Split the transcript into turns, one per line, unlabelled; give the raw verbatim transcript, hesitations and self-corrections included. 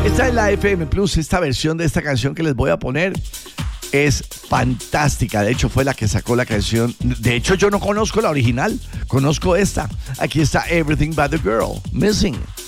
Esta es la F M Plus. Esta versión de esta canción que les voy a poner es fantástica. De hecho, fue la que sacó la canción. De hecho, yo no conozco la original. Conozco esta. Aquí está Everything But the Girl. Missing.